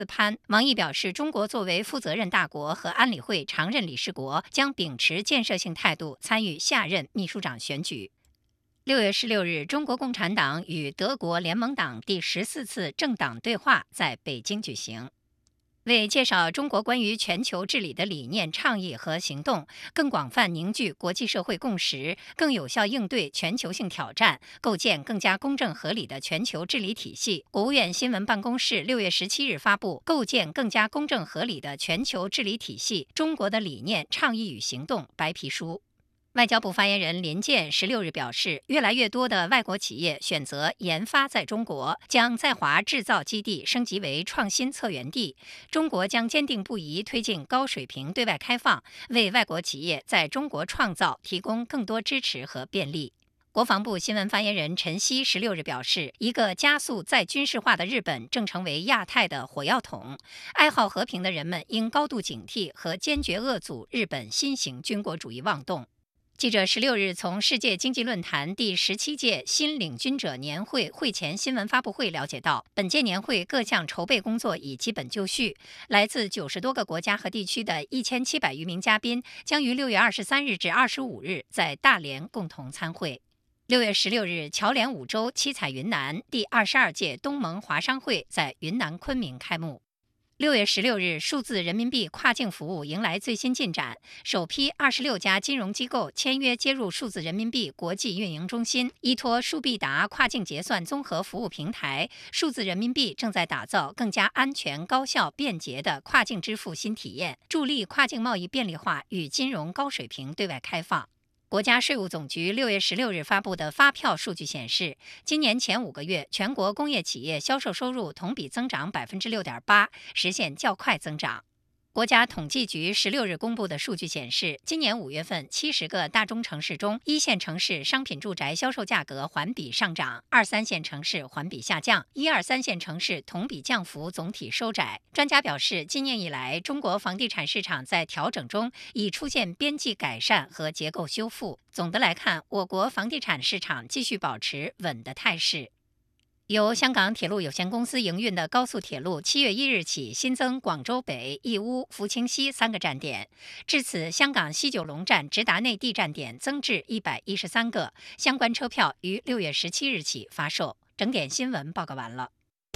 潘。王毅表示，中国作为负责任大国和安理会常任理事国，将秉持建设性态度参与下任秘书长选举。6月16日，中国共产党与德国联盟党第14次政党对话在北京举行。为介绍中国关于全球治理的理念、倡议和行动，更广泛凝聚国际社会共识，更有效应对全球性挑战，构建更加公正合理的全球治理体系，国务院新闻办公室6月17日发布《构建更加公正合理的全球治理体系：中国的理念、倡议与行动》白皮书。外交部发言人林健16日表示，越来越多的外国企业选择研发在中国，将在华制造基地升级为创新策源地。中国将坚定不移推进高水平对外开放，为外国企业在中国创造提供更多支持和便利。国防部新闻发言人陈希16日表示，一个加速再军事化的日本正成为亚太的火药桶，爱好和平的人们应高度警惕和坚决遏阻日本新型军国主义妄动。记者16日从世界经济论坛第17届新领军者年会会前新闻发布会了解到，本届年会各项筹备工作已基本就绪，来自90多个国家和地区的1700余名嘉宾将于6月23日至25日在大连共同参会。6月16日，侨联5州七彩云南第22届东盟华商会在云南昆明开幕。6月16日，数字人民币跨境服务迎来最新进展，首批26家金融机构签约接入数字人民币国际运营中心，依托数必达跨境结算综合服务平台，数字人民币正在打造更加安全、高效、便捷的跨境支付新体验，助力跨境贸易便利化与金融高水平对外开放。国家税务总局6月16日发布的发票数据显示，今年前5个月，全国工业企业销售收入同比增长6.8%，实现较快增长。国家统计局16日公布的数据显示，今年5月份70个大中城市中，1线城市商品住宅销售价格环比上涨，2、3线城市环比下降，1、2、3线城市同比降幅总体收窄。专家表示，今年以来，中国房地产市场在调整中已出现边际改善和结构修复。总的来看，我国房地产市场继续保持稳的态势。由香港铁路有限公司营运的高速铁路7月1日起新增广州北、义乌、福清西3个站点，至此香港西九龙站直达内地站点增至113个，相关车票于6月17日起发售。整点新闻报告完了。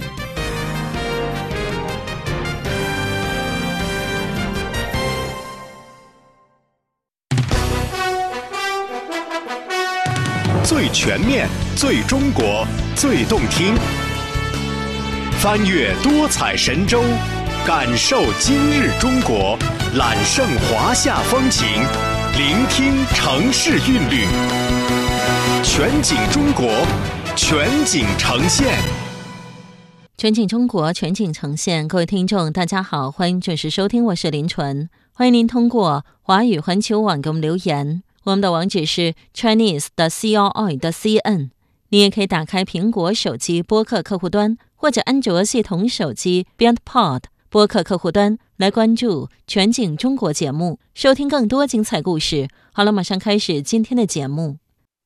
最全面、最中国、最动听，翻越多彩神州，感受今日中国，揽胜华夏风情，聆听城市韵律，全景中国，全景呈现。 全景中国，全景呈现。各位听众大家好，欢迎准时收听，我是林纯。欢迎您通过华语环球网给我们留言，我们的网址是 chinese.CRI.CN。 你也可以打开苹果手机播客客户端或者安卓系统手机 BeyondPod 播客客户端来关注全景中国节目，收听更多精彩故事。好了，马上开始今天的节目。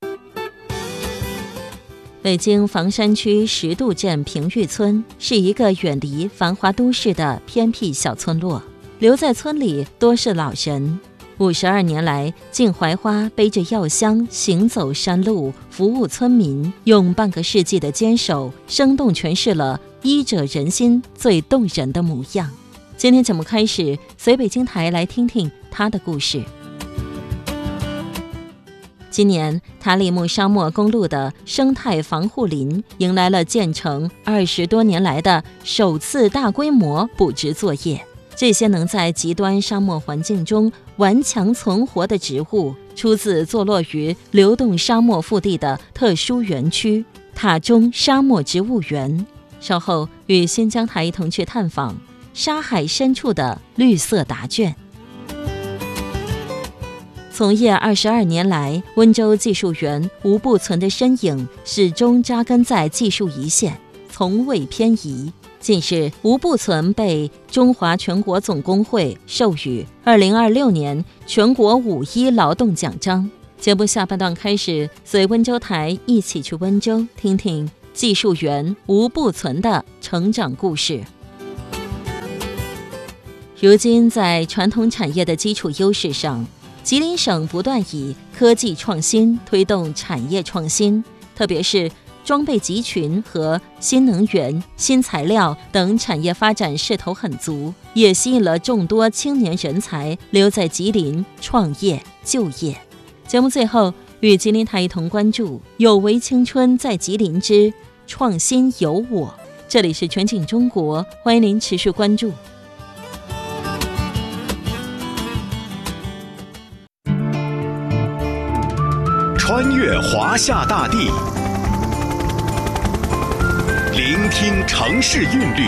北京房山区石渡镇平玉村是一个远离繁华都市的偏僻小村落，留在村里多是老人。52年来，靳怀花背着药箱行走山路，服务村民，用半个世纪的坚守，生动诠释了医者仁心最动人的模样。今天节目开始，随北京台来听听他的故事。今年塔里木沙漠公路的生态防护林迎来了建成20多年来的首次大规模补植作业。这些能在极端沙漠环境中顽强存活的植物，出自坐落于流动沙漠腹地的特殊园区塔中沙漠植物园。稍后与新疆台一同去探访沙海深处的绿色答卷。从业22年来，温州技术员吴步存的身影始终扎根在技术一线，从未偏移。近日，吴步存被中华全国总工会授予2026年全国5·1劳动奖章。节目下半段开始，随温州台一起去温州，听听技术员吴步存的成长故事。 如今在传统产业的基础优势上，吉林省不断以科技创新推动产业创新，特别是装备集群和新能源、新材料等产业发展势头很足，也吸引了众多青年人才留在吉林创业就业。节目最后与吉林台一同关注有为青春在吉林之创新有我。这里是全景中国，欢迎您持续关注。 穿越华夏大地，聆听城市韵律，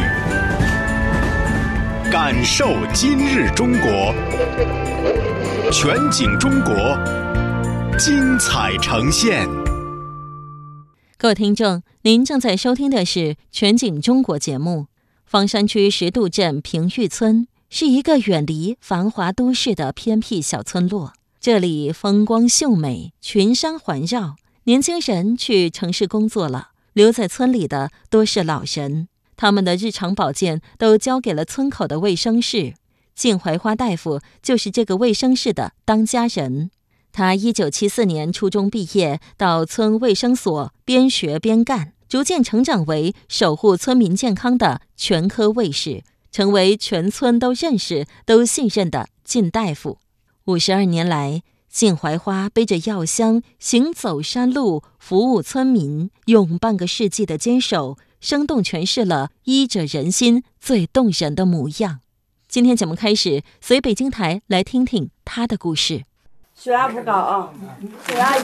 感受今日中国。全景中国，精彩呈现。 各位听众，您正在收听的是全景中国节目。房山区石渡镇平玉村是一个远离繁华都市的偏僻小村落，这里风光秀美，群山环绕，年轻人去城市工作了，留在村里的多是老人，他们的日常保健都交给了村口的卫生室。靳怀花大夫就是这个卫生室的当家人。他1974年初中毕业，到村卫生所边学边干，逐渐成长为守护村民健康的全科卫士，成为全村都认识、都信任的靳大夫。52年来，靳怀花背着药箱行走山路，服务村民，用半个世纪的坚守，生动诠释了医者仁心最动人的模样。今天节目开始，随北京台来听听他的故事。 血压不高啊，血压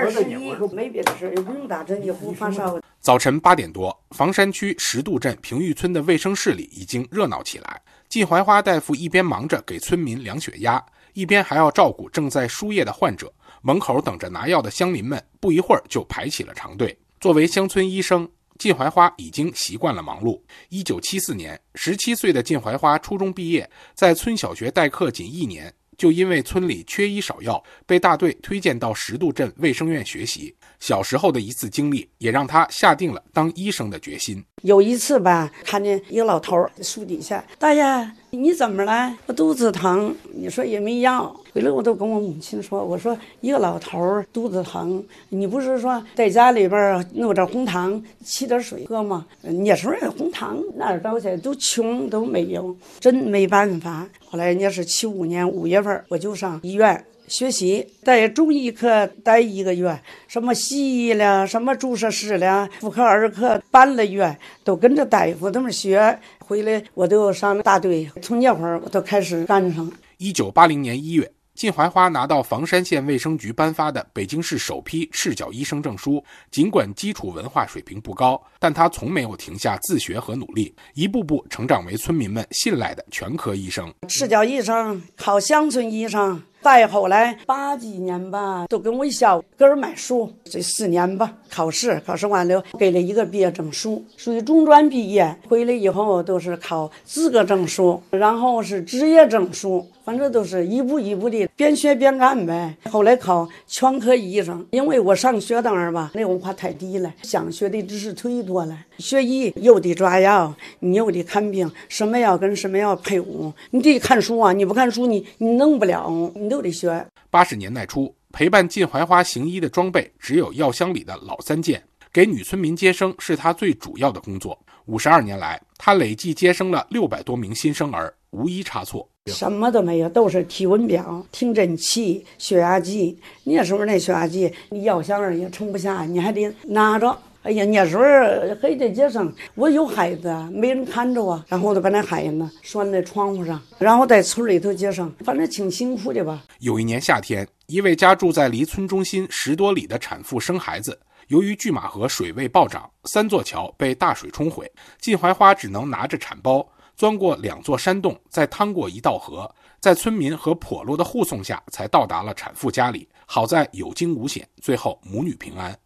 121，没别的事，也不用打针，也不发烧。 早晨8点多，房山区石渡镇平玉村的卫生室里已经热闹起来。靳怀花大夫一边忙着给村民量血压，一边还要照顾正在输液的患者。门口等着拿药的乡民们不一会儿就排起了长队。作为乡村医生，靳怀花已经习惯了忙碌。1974年，17岁的靳怀花初中毕业，在村小学代课仅1年，就因为村里缺医少药，被大队推荐到石渡镇卫生院学习。小时候的一次经历，也让他下定了当医生的决心。 有一次吧，看见一个老头树底下，大爷，你怎么了？我肚子疼。你说也没药。回来我都跟我母亲说，我说一个老头肚子疼，你不是说在家里边弄点红糖，沏点水喝吗？那时候红糖哪儿到去都穷都没有，真没办法。后来人家是75年5月份，我就上医院学习，在中医科待1个月，什么西医了，什么注射师了，妇科儿科半个月，都跟着大夫他们学。回来我都上大队，从那会儿我都开始干上。 1980年1月，靳怀花拿到房山县卫生局颁发的北京市首批赤脚医生证书。尽管基础文化水平不高，但他从没有停下自学和努力，一步步成长为村民们信赖的全科医生。 赤脚医生考乡村医生，再后来80几年吧，都跟我小个儿买书，这4年吧，考试完了，给了一个毕业证书，属于中专毕业。回来以后都是考资格证书，然后是职业证书，反正都是一步一步的边学边干呗。后来考全科医生，因为我上学当然吧，那文化太低了，想学的知识忒多了。学医又得抓药，你又得看病，什么药跟什么药配伍，你得看书啊，你不看书你弄不了，你都得学。 80年代初，陪伴靳怀花行医的装备只有药箱里的老3件，给女村民接生是他最主要的工作。52年来，他累计接生了600多名新生儿，无一差错。 什么都没有，都是体温表、听诊器、血压计。那时候那血压计，你药箱儿也盛不下，你还得拿着。哎呀，那时候还得接生，我有孩子啊，没人看着啊，然后就把那孩子呢拴在窗户上，然后在村里头接生，反正挺辛苦的吧。 有一年夏天，一位家住在离村中心10多里的产妇生孩子，由于拒马河水位暴涨，3座桥被大水冲毁，靳怀花只能拿着产包钻过2座山洞，再趟过1道河，在村民和笸箩的护送下才到达了产妇家里。好在有惊无险，最后母女平安。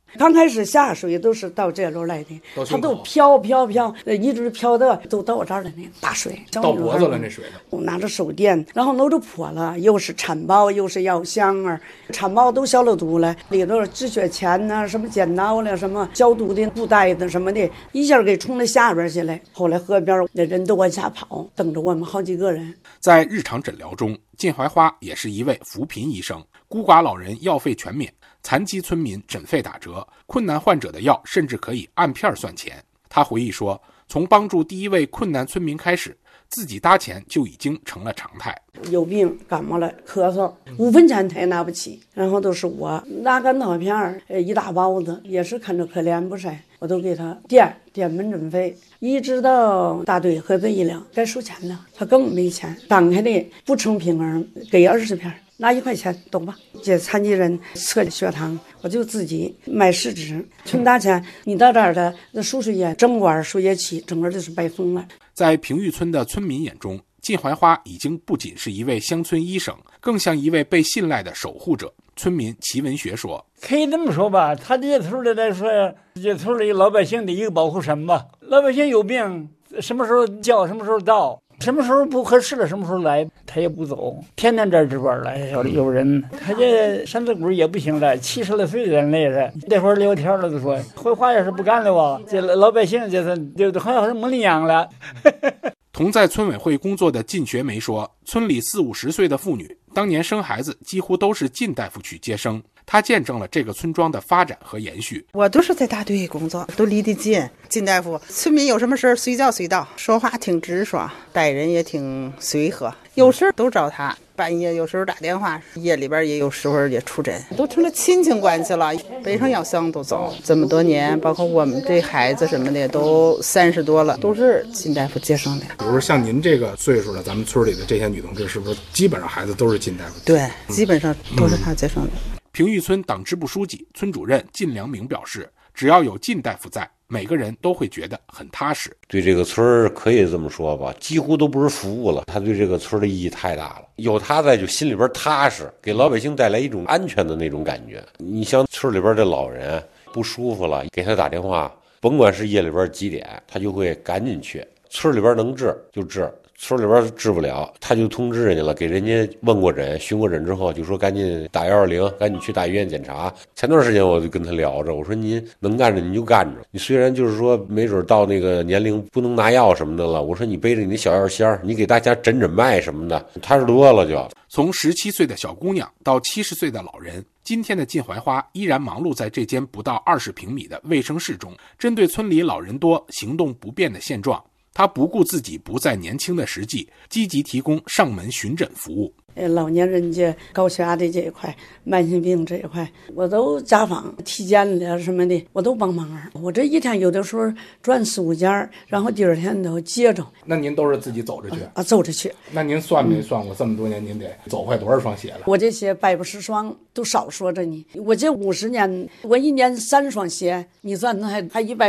刚开始下水都是到这路来的，它都飘，一直飘的都到我这儿了呢。大水到脖子了，那水都拿着手电，然后弄着泼了，又是产包又是药箱啊，产包都消了毒了，里头止血钳呐、什么剪刀了、什么消毒的布袋子什么的，一下给冲到下边去了。后来河边那人都往下跑，等着我们好几个人。 在日常诊疗中，靳怀花也是一位扶贫医生，孤寡老人药费全免，残疾村民诊费打折，困难患者的药甚至可以按片算钱。他回忆说，从帮助第一位困难村民开始，自己搭钱就已经成了常态。 有病感冒了咳嗽，5分钱他也拿不起，然后都是我拿干草片一大包子，也是看着可怜不是，我都给他垫门诊费，一直到大队合作医疗该收钱了，他更没钱，当开的不成平衡，给20片。拿1块钱懂吧？这残疾人测血糖，我就自己买试纸，存大钱。你到这儿的那输水液、整管输液器，整个就是白送了。 在平玉村的村民眼中，靳怀花已经不仅是一位乡村医生，更像一位被信赖的守护者。村民齐文学说：“ 可以这么说吧，他这村里来说，这村里老百姓的一个保护神吧。老百姓有病，什么时候叫，什么时候到。”什么时候不合适了，什么时候来，他也不走，天天这值班来。有人，他这身子骨也不行了，70来岁的人类了。那会儿聊天了，都说怀花要是不干了哇，这老百姓就好像是没领养了。 同在村委会工作的靳学梅说，村里40、50岁的妇女，当年生孩子几乎都是靳大夫去接生。他见证了这个村庄的发展和延续。 我都是在大队工作，都离得近。靳大夫，村民有什么事随叫随到，说话挺直爽，待人也挺随和，有事都找他。半夜有时候打电话，夜里边也有时候也出诊，都成了亲情关系了。背上药箱都走，这么多年，包括我们这孩子什么的都30多了，都是靳大夫接生的。 比如说像您这个岁数的，咱们村里的这些女同志，是不是基本上孩子都是靳大夫？ 对，基本上都是他接生的。 平玉村党支部书记、村主任靳良明表示，只要有靳大夫在，每个人都会觉得很踏实。 对这个村可以这么说吧，几乎都不是服务了，他对这个村的意义太大了。有他在，就心里边踏实，给老百姓带来一种安全的那种感觉。你像村里边的老人不舒服了，给他打电话，甭管是夜里边几点，他就会赶紧去。村里边能治就治，村里边治不了，他就通知人家了，给人家问过诊、询过诊之后，就说赶紧打120，赶紧去大医院检查。前段时间我就跟他聊着，我说您能干着您就干着，你虽然就是说没准到那个年龄不能拿药什么的了，我说你背着你的小药箱，你给大家诊诊脉什么的，踏实多了就。 从17岁的小姑娘到70岁的老人，今天的靳怀花依然忙碌在这间不到20平米的卫生室中，针对村里老人多、行动不便的现状，他不顾自己不再年轻的实际，积极提供上门巡诊服务。 老年人家高血压的这一块，慢性病这一块，我都家访体检了什么的，我都帮忙。我这一天有的时候转4、5家，然后第二天都接着。 那您都是自己走着去啊？走着去。 那您算没算过这么多年您得走坏多少双鞋了？ 我这鞋110双都少说着呢。我这50年，我1年3双鞋，你算还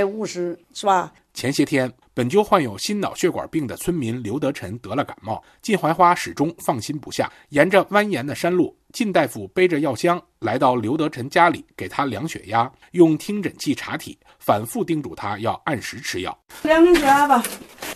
150是吧？ 前些天，本就患有心脑血管病的村民刘德臣得了感冒，靳怀花始终放心不下。沿着蜿蜒的山路，靳大夫背着药箱来到刘德臣家里，给他量血压，用听诊器查体，反复叮嘱他要按时吃药。 量量血压吧。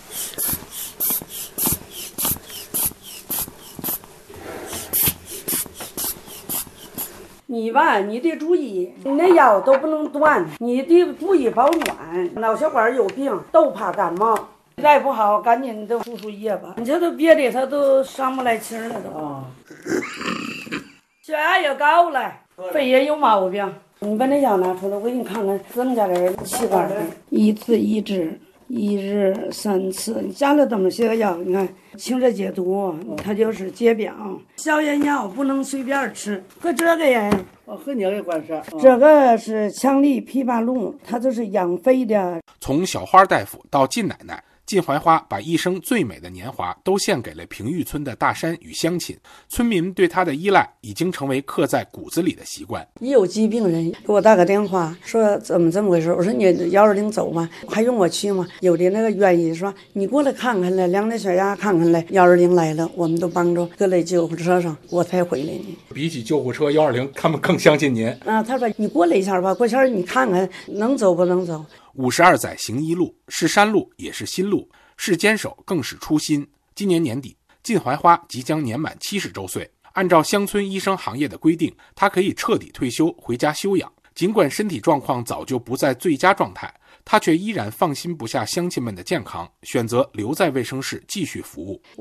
你吧，你得注意，你那药都不能断，你得注意保暖。脑血管有病都怕感冒，再不好赶紧都输液吧。你这都别的他都上不来气了都。血压也高了，肺也有毛病。你把那药拿出来，我给你看看怎么加点气管的。1次1支，1日3次，加了这么些药，你看清热解毒，它就是解表。消炎药不能随便吃，和这个呀， 和你这关系。 这个是强力枇杷露，它就是养肺的。 从小花大夫到靳奶奶， 靳怀花把一生最美的年华都献给了平玉村的大山与乡亲，村民对他的依赖已经成为刻在骨子里的习惯。 一有疾病人给我打个电话说怎么这么回事，我说你120走吗？还用我去吗？有的那个愿意说你过来看看来，量点血压看看来，120来了，我们都帮着搁在救护车上，我才回来呢。 比起救护车120，他们更相信您啊。他说你过来一下吧，过下你看看能走不能走。 52载行一路，是山路也是心路，是坚守更是初心。今年年底，靳怀花即将年满70周岁。按照乡村医生行业的规定，他可以彻底退休回家休养。尽管身体状况早就不在最佳状态，他却依然放心不下乡亲们的健康，选择留在卫生室继续服务。